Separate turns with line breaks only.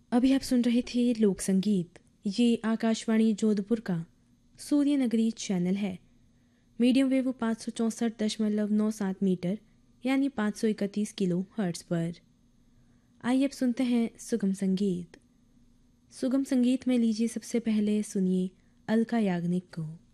अभी आप सुन रहे थे लोक संगीत। ये आकाशवाणी जोधपुर का सूर्य नगरी चैनल है। मीडियम वेव 564.97 मीटर यानी 531 किलो हर्ट्ज पर। आइए अब सुनते हैं सुगम संगीत। सुगम संगीत में लीजिए सबसे पहले सुनिए अलका याग्निक को।